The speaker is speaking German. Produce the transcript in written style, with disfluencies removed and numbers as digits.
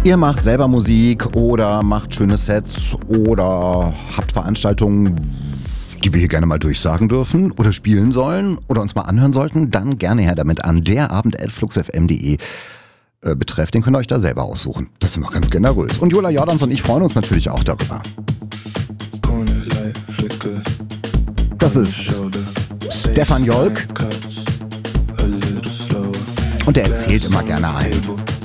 Ihr macht selber Musik oder macht schöne Sets oder habt Veranstaltungen, die wir hier gerne mal durchsagen dürfen oder spielen sollen oder uns mal anhören sollten, dann gerne her damit an derabend@fluxfm.de. Betreff, den könnt ihr euch da selber aussuchen. Das sind wir ganz generös. Und Jola Jordans und ich freuen uns natürlich auch darüber. Das ist Stefan Jolk und er erzählt immer gerne ein.